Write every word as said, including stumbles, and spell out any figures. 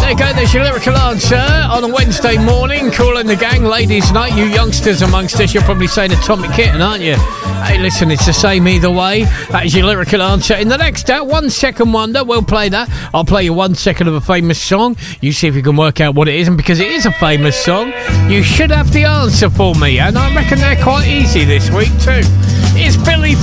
There you go, there's your lyrical answer on a Wednesday morning. Calling the gang, ladies' night. You youngsters amongst us, you're probably saying Atomic Kitten, aren't you? Hey, listen, it's the same either way. That is your lyrical answer. In the next hour, One Second Wonder, we'll play that. I'll play you one second of a famous song. You see if you can work out what it is, and because it is a famous song, you should have the answer for me, and I reckon they're quite easy this week too. It's Billy